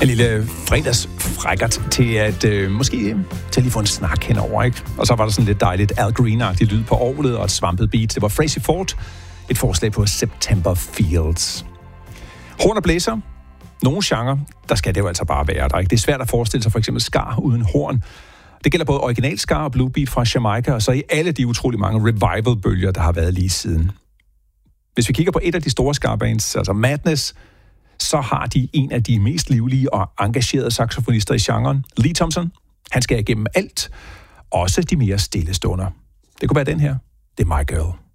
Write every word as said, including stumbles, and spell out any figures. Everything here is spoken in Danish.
En lille fredagsfrækkert til at øh, måske til at lige få en snak henover, ikke? Og så var der sådan lidt dejligt Al Green-agtigt lyd på orglet og et svampet beat. Det var Frazzy Ford, et forslag på September Fields. Horn og blæser. Nogle genre, der skal det jo altså bare være der, ikke? Det er svært at forestille sig for eksempel skar uden horn. Det gælder både original skar og blue beat fra Jamaica, og så i alle de utrolig mange revival-bølger, der har været lige siden. Hvis vi kigger på et af de store skarbands, altså Madness, så har de en af de mest livlige og engagerede saxofonister i genren, Lee Thompson. Han skal igennem alt, også de mere stille stunder. Det kunne være den her. Det er My Girl.